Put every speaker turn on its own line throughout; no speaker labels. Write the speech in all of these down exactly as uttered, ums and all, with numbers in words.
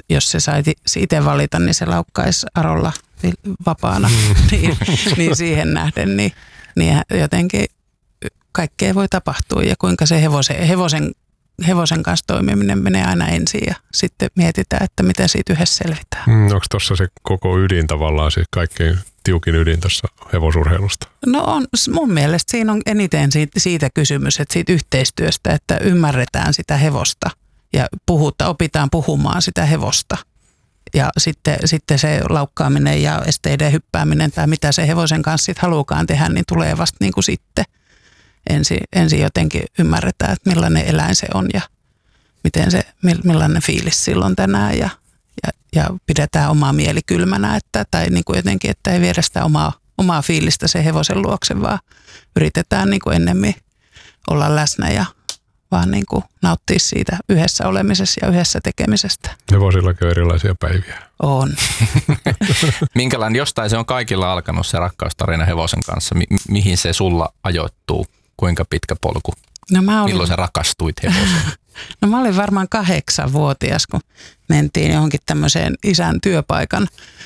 jos se sai itse valita, niin se laukkaisi Arolla vapaana. niin, niin siihen nähden, niin, niin jotenkin kaikkea voi tapahtua ja kuinka se hevosen, hevosen, hevosen kanssa toimiminen menee aina ensin ja sitten mietitään, että miten siitä yhdessä selvitään.
Mm, onko tuossa se koko ydin tavallaan, siis kaikkein tiukin ydin tuossa hevosurheilusta?
No on, mun mielestä siinä on eniten siitä, siitä kysymys, että siitä yhteistyöstä, että ymmärretään sitä hevosta ja puhuta, opitaan puhumaan sitä hevosta. Ja sitten, sitten se laukkaaminen ja esteiden hyppääminen tai mitä se hevosen kanssa sitten haluukaan tehdä, niin tulee vasta niin kuin sitten. Ensin, ensin jotenkin ymmärretään, että millainen eläin se on ja miten se, millainen fiilis silloin tänään ja, ja, ja pidetään omaa mieli kylmänä, että, tai niin kuin jotenkin, että ei viedä sitä omaa, omaa fiilistä sen hevosen luokse, vaan yritetään niin kuin ennemmin olla läsnä ja vaan niin kuin nauttia siitä yhdessä olemisesta ja yhdessä tekemisestä.
Hevosillakin on erilaisia päiviä.
On.
Minkälainen, jostain se on kaikilla alkanut se rakkaustarina hevosen kanssa. Mi- mihin se sulla ajoittuu? Kuinka pitkä polku?
No mä olin...
Milloin sä rakastuit hevoseen?
No mä olin varmaan kahdeksanvuotias, kun mentiin johonkin tämmöiseen isän työpaikan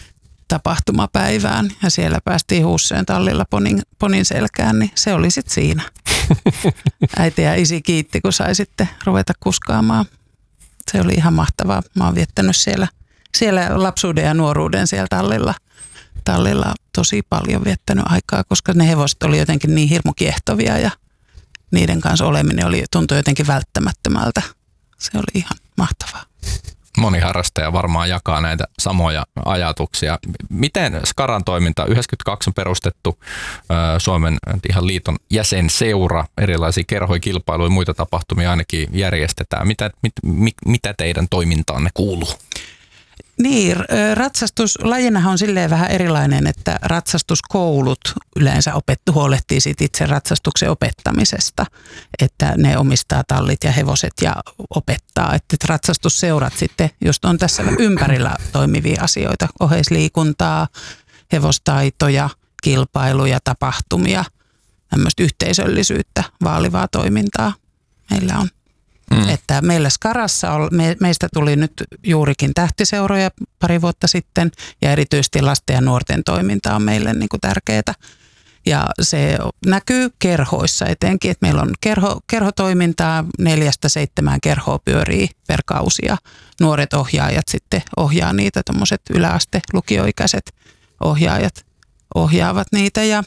tapahtumapäivään ja siellä päästiin Huusseen tallilla ponin, ponin selkään, niin se oli sitten siinä. Äiti ja isi kiitti, kun sai sitten ruveta kuskaamaan. Se oli ihan mahtavaa. Mä oon viettänyt siellä, siellä lapsuuden ja nuoruuden siellä tallilla, tallilla tosi paljon viettänyt aikaa, koska ne hevoset oli jotenkin niin hirmu kiehtovia ja niiden kanssa oleminen oli, tuntui jotenkin välttämättömältä. Se oli ihan mahtavaa.
Moni harrastaja varmaan jakaa näitä samoja ajatuksia. Miten Skaran toiminta, yhdeksänkymmentäkaksi on perustettu Suomen ihan liiton jäsenseura, erilaisia kerhoja, kilpailuja, muita tapahtumia ainakin järjestetään. Mitä, mit, mit, mitä teidän toimintaanne kuuluu?
Niin, ratsastus lajinahan on silleen vähän erilainen, että ratsastuskoulut yleensä opettu, huolehtii siitä itse ratsastuksen opettamisesta, että ne omistaa tallit ja hevoset ja opettaa, että ratsastusseurat sitten just on tässä ympärillä toimivia asioita, oheisliikuntaa, hevostaitoja, kilpailuja, tapahtumia, tämmöistä yhteisöllisyyttä, vaalivaa toimintaa meillä on. Mm. Että meillä Skarassa me, meistä tuli nyt juurikin tähtiseuroja pari vuotta sitten ja erityisesti lasten ja nuorten toiminta on meille niin kuin tärkeää. Ja se näkyy kerhoissa etenkin, että meillä on kerho, kerhotoimintaa, neljästä seitsemään kerhoa pyörii per kausi ja nuoret ohjaajat sitten ohjaa niitä, tommoset yläaste lukioikäiset ohjaajat ohjaavat niitä ja,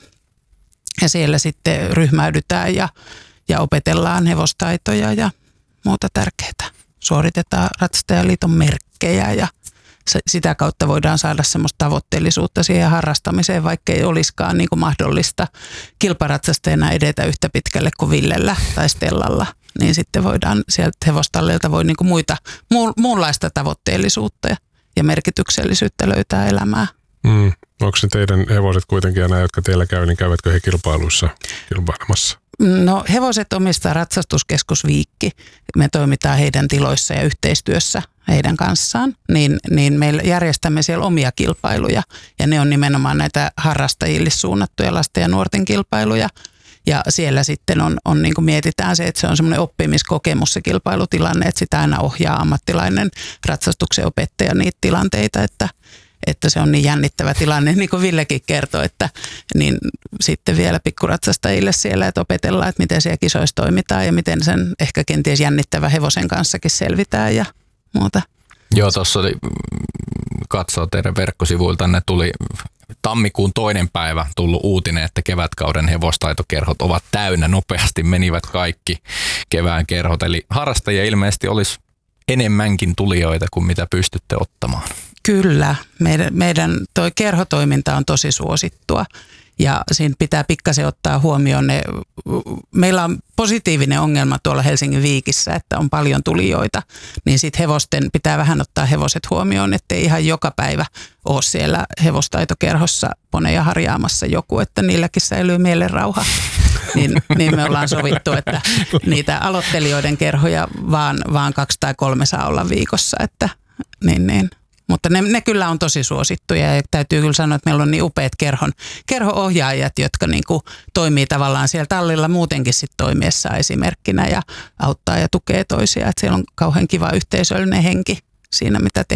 ja siellä sitten ryhmäydytään ja, ja opetellaan hevostaitoja ja muuta tärkeää. Suoritetaan Ratsastajaliiton merkkejä ja sitä kautta voidaan saada semmoista tavoitteellisuutta siihen harrastamiseen, vaikka ei olisikaan niin kuin mahdollista kilparatsastajana edetä yhtä pitkälle kuin Villellä tai Stellalla. Niin sitten voidaan sieltä hevostallilta voi niin kuin muita, muu, muunlaista tavoitteellisuutta ja, ja merkityksellisyyttä löytää elämää.
Mm. Onko se teidän hevoset kuitenkin ja nämä, jotka teillä käy, niin käyvätkö he kilpailuissa kilpailemassa?
No hevoset omistaa Ratsastuskeskus Viikki. Me toimitaan heidän tiloissa ja yhteistyössä heidän kanssaan, niin, niin me järjestämme siellä omia kilpailuja ja ne on nimenomaan näitä harrastajille suunnattuja lasten ja nuorten kilpailuja. Ja siellä sitten on, on niin kuin mietitään se, että se on semmoinen oppimiskokemus se kilpailutilanne, että sitä aina ohjaa ammattilainen ratsastuksen opettaja niitä tilanteita, että että se on niin jännittävä tilanne, niin kuin Villekin kertoi, että niin sitten vielä pikkuratsastajille siellä, että opetellaan, että miten siellä kisoissa toimitaan ja miten sen ehkä kenties jännittävä hevosen kanssakin selvitään ja muuta.
Joo, tuossa oli, katsoo teidän verkkosivuiltanne, tuli tammikuun toinen päivä tullut uutinen, että kevätkauden hevostaitokerhot ovat täynnä, nopeasti menivät kaikki kevään kerhot, eli harrastajia ilmeisesti olisi enemmänkin tulijoita kuin mitä pystytte ottamaan.
Kyllä, meidän, meidän toi kerhotoiminta on tosi suosittua ja siinä pitää pikkasen ottaa huomioon ne, meillä on positiivinen ongelma tuolla Helsingin Viikissä, että on paljon tulijoita, niin sitten hevosten pitää vähän ottaa hevoset huomioon, ettei ihan joka päivä ole siellä hevostaitokerhossa poneja harjaamassa joku, että niilläkin säilyy mielenrauha. Niin, niin me ollaan sovittu, että niitä aloittelijoiden kerhoja vaan, vaan kaksi tai kolme saa olla viikossa, että niin niin. Mutta ne, ne kyllä on tosi suosittuja ja täytyy kyllä sanoa, että meillä on niin upeat kerhon, kerho-ohjaajat, jotka niin kuin toimii tavallaan siellä tallilla muutenkin sit toimiessa esimerkkinä ja auttaa ja tukee toisia. Että siellä on kauhean kiva yhteisöllinen henki siinä, mitä tehdään.